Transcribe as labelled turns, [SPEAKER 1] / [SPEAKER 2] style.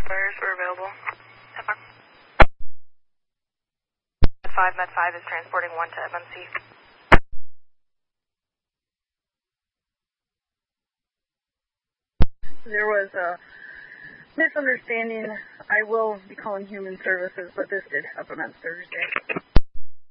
[SPEAKER 1] Where's we're available? Med 5 is transporting 1 to MMC.
[SPEAKER 2] There was a misunderstanding. I will be calling Human Services, but this did happen on Thursday.